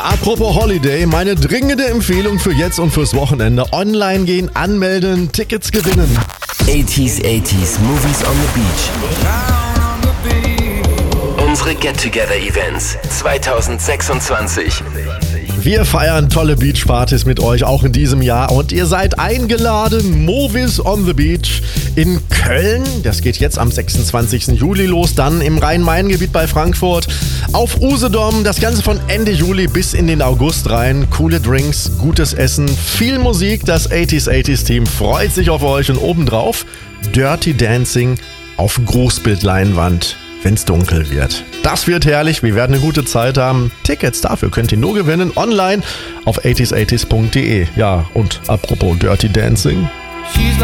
Apropos Holiday, meine dringende Empfehlung für jetzt und fürs Wochenende. Online gehen, anmelden, Tickets gewinnen. 80s Movies on the Beach. Unsere Get-Together-Events 2026. Wir feiern tolle Beachpartys mit euch, auch in diesem Jahr. Und ihr seid eingeladen. Movies on the Beach in Köln. Das geht jetzt am 26. Juli los. Dann im Rhein-Main-Gebiet bei Frankfurt. Auf Usedom. Das Ganze von Ende Juli bis in den August rein. Coole Drinks, gutes Essen, viel Musik. Das 80s-Team freut sich auf euch. Und obendrauf Dirty Dancing auf Großbildleinwand, wenn es dunkel wird. Das wird herrlich, wir werden eine gute Zeit haben. Tickets dafür könnt ihr nur gewinnen online auf 80s80s.de. Ja, und apropos Dirty Dancing.